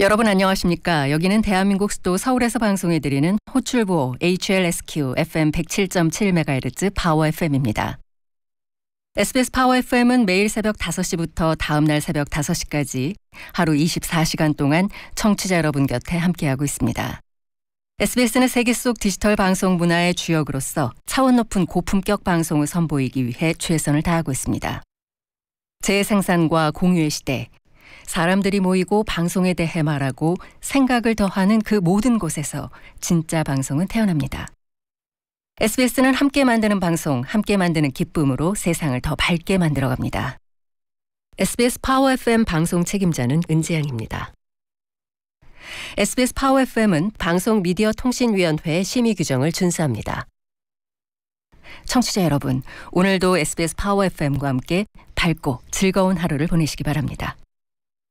여러분 안녕하십니까? 여기는 대한민국 수도 서울에서 방송해드리는 호출보 HLSQ FM 107.7MHz 파워 FM입니다. SBS 파워 FM은 매일 새벽 5시부터 다음날 새벽 5시까지 하루 24시간 동안 청취자 여러분 곁에 함께하고 있습니다. SBS는 세계 속 디지털 방송 문화의 주역으로서 차원 높은 고품격 방송을 선보이기 위해 최선을 다하고 있습니다. 재생산과 공유의 시대, 사람들이 모이고 방송에 대해 말하고 생각을 더하는 그 모든 곳에서 진짜 방송은 태어납니다. SBS는 함께 만드는 방송, 함께 만드는 기쁨으로 세상을 더 밝게 만들어갑니다. SBS 파워 FM 방송 책임자는 은지양입니다. SBS 파워 FM은 방송미디어통신위원회의 심의 규정을 준수합니다. 청취자 여러분, 오늘도 SBS 파워 FM과 함께 밝고 즐거운 하루를 보내시기 바랍니다.